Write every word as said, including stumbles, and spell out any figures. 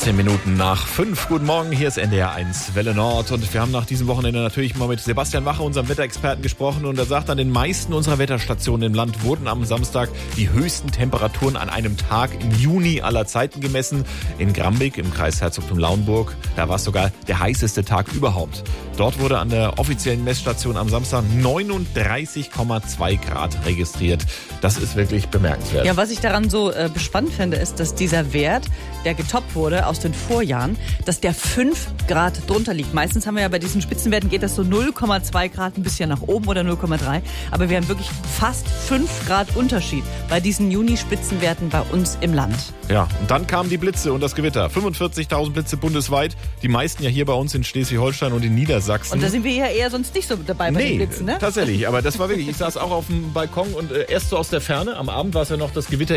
vierzehn Minuten nach fünf. Guten Morgen, hier ist N D R eins Welle Nord. Und wir haben nach diesem Wochenende natürlich mal mit Sebastian Wache, unserem Wetterexperten, gesprochen. Und er sagt, an den meisten unserer Wetterstationen im Land wurden am Samstag die höchsten Temperaturen an einem Tag im Juni aller Zeiten gemessen. In Grambeck im Kreis Herzogtum Lauenburg, da war es sogar der heißeste Tag überhaupt. Dort wurde an der offiziellen Messstation am Samstag neununddreißig Komma zwei Grad registriert. Das ist wirklich bemerkenswert. Ja, was ich daran so äh, spannend finde, ist, dass dieser Wert, der getoppt wurde aus den Vorjahren, dass der fünf Grad drunter liegt. Meistens haben wir ja bei diesen Spitzenwerten geht das so null Komma zwei Grad ein bisschen nach oben oder null Komma drei. Aber wir haben wirklich fast fünf Grad Unterschied bei diesen Juni-Spitzenwerten bei uns im Land. Ja, und dann kamen die Blitze und das Gewitter. fünfundvierzigtausend Blitze bundesweit. Die meisten ja hier bei uns in Schleswig-Holstein und in Niedersachsen. Und da sind wir ja eher sonst nicht so dabei bei nee, den Blitzen, ne? Tatsächlich. Aber das war wirklich, ich saß auch auf dem Balkon und äh, erst so aus der Ferne. Am Abend war es ja noch das Gewitter